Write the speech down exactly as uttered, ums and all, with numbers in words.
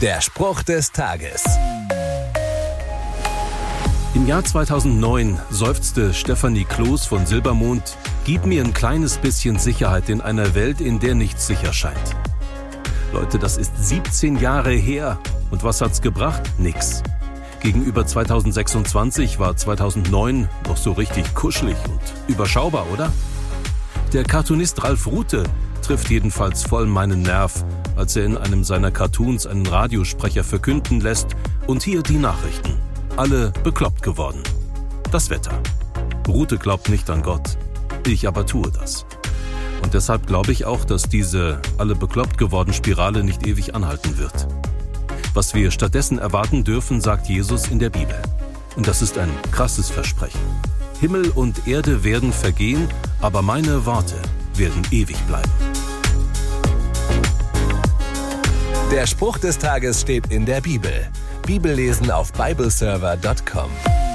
Der Spruch des Tages. Im Jahr zweitausendneun seufzte Stefanie Kloß von Silbermond: Gib mir ein kleines bisschen Sicherheit in einer Welt, in der nichts sicher scheint. Leute, das ist siebzehn Jahre her. Und was hat's gebracht? Nix. Gegenüber zweitausendsechsundzwanzig war zweitausendneun noch so richtig kuschelig und überschaubar, oder? Der Cartoonist Ralf Rute trifft jedenfalls voll meinen Nerv, als er in einem seiner Cartoons einen Radiosprecher verkünden lässt: Und hier die Nachrichten. Alle bekloppt geworden. Das Wetter. Rute glaubt nicht an Gott. Ich aber tue das. Und deshalb glaube ich auch, dass diese alle bekloppt geworden Spirale nicht ewig anhalten wird. Was wir stattdessen erwarten dürfen, sagt Jesus in der Bibel. Und das ist ein krasses Versprechen. Himmel und Erde werden vergehen, aber meine Worte werden ewig bleiben. Der Spruch des Tages steht in der Bibel. Bibellesen auf bibleserver punkt com.